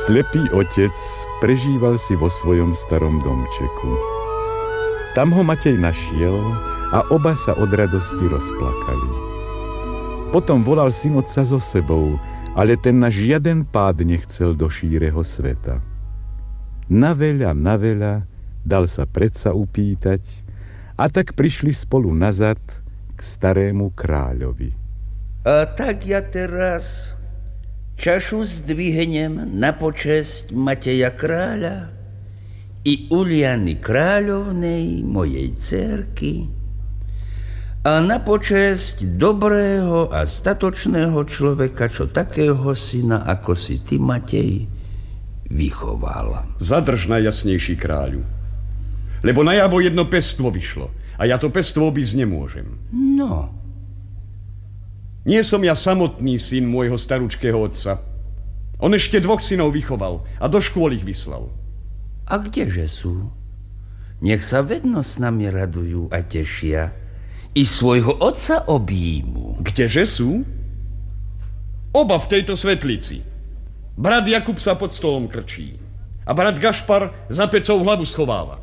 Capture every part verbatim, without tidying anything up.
Slepý otec prežíval si vo svojom starom domčeku. Tam ho Matej našiel a oba sa od radosti rozplakali. Potom volal syn otca so sebou, ale ten na žiaden pád nechcel do šíreho sveta. Na veľa, na veľa dal sa predsa upýtať a tak prišli spolu nazad k starému kráľovi. A tak ja teraz čašu zdvihnem na počesť Mateja kráľa i Uliany kráľovnej, mojej dcérky, a na počesť dobrého a statočného človeka, čo takého syna, ako si ty, Matej, vychoval. Zadrž, najjasnejší kráľu, lebo najavo jedno pestvo vyšlo a ja to pestvo obísť nemôžem. No. Nie som ja samotný syn môjho staručkého otca. On ešte dvoch synov vychoval a do škôl ich vyslal. A kdeže sú? Nech sa vedno s nami radujú a tešia. I svojho otca objímu. Kdeže sú? Oba v tejto svetlici. Brat Jakub sa pod stolom krčí a brat Gašpar za pecou hlavu schováva.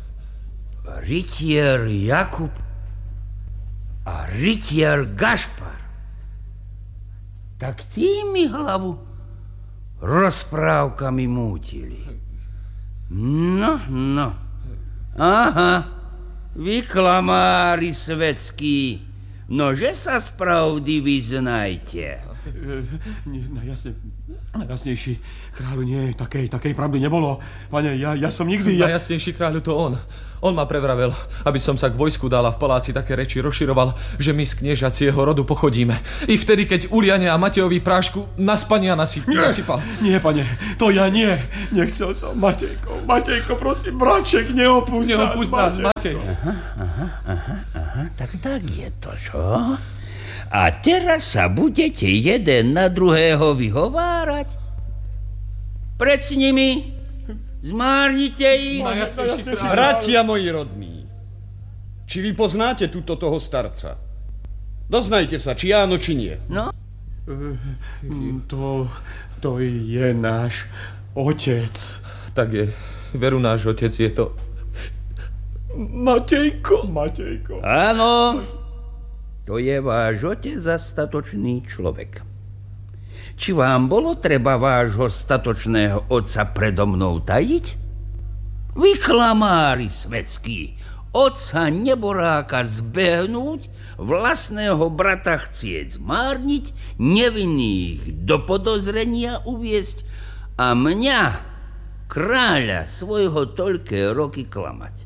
Rytier Jakub a rytier Gašpar. Tak tí mi hlavu rozprávkami mútili. No, no. Aha, vy klamári svetskí, nože sa z pravdy vyznajte. Najjasne, najjasnejší kráľu, nie, takej, takej pravdy nebolo. Pane, ja, ja som nikdy... Ja... Najjasnejší kráľu to on. On ma prevravel, aby som sa k vojsku dal a v paláci také reči rozširoval, že my z kniežacieho rodu pochodíme. I vtedy, keď Uliane a Matejovi prášku na spania nasyp, nie, nasypal. Nie, pane, to ja nie. Nechcel som, Matejko. Matejko, prosím, braček, neopúsť nás. Neopúsť nás, Matej. Aha, aha, aha, aha, tak tak je to, čo? A teraz sa budete jeden na druhého vyhovárať? Pred s nimi zmárnite ich. Bratia moji rodní, či vy poznáte túto toho starca? Doznajte sa, či áno, či nie. No? To, to je náš otec. Tak je, veru náš otec je to... Matejko. Matejko. Áno, to je váš otec a statočný človek. Či vám bolo treba vášho statočného otca predo mnou tajiť? Vy klamári svetskí, otca neboráka zbehnúť, vlastného brata chcieť zmárniť, nevinných do podozrenia uviesť a mňa, kráľa, svojho toľké roky klamať.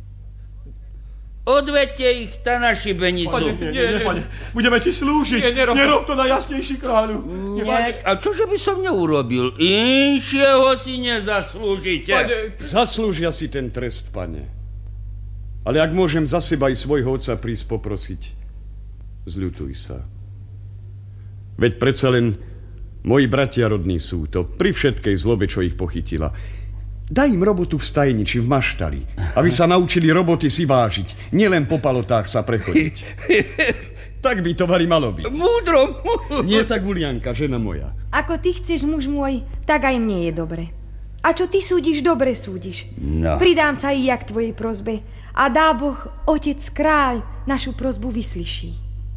Odvedte ich ta na šibenicu. Pane, nie, nie, nie, pane, budeme ti slúžiť. Nie, nerob, nerob to, najjasnejší kráľu. Nie, a čože by som neurobil? Inšieho si nezaslúžite. Pane. Zaslúžia si ten trest, pane. Ale ak môžem za seba i svojho otca prísť poprosiť, zľutuj sa. Veď predsa len moji bratia rodní sú to, pri všetkej zlobe, čo ich pochytila. Daj im robotu v stajni či v maštali, aby sa naučili roboty si vážiť, nielen po palotách sa prechodiť. Tak by to vari malo byť. Múdro, múdro. Nie tak, Ulianka, žena moja. Ako ty chceš, muž môj, tak aj mne je dobre. A čo ty súdiš, dobre súdiš. No. Pridám sa i ja k tvojej prosbe a dá Boh, otec kráľ, našu prosbu vyslyší.